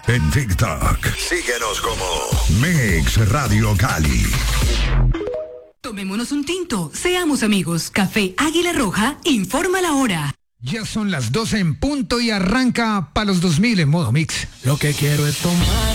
En TikTok, síguenos como Mix Radio Cali. Tomémonos un tinto, seamos amigos. Café Águila Roja informa la hora. Ya son las 12 en punto y arranca para los 2000 en modo mix. Lo que quiero es tomar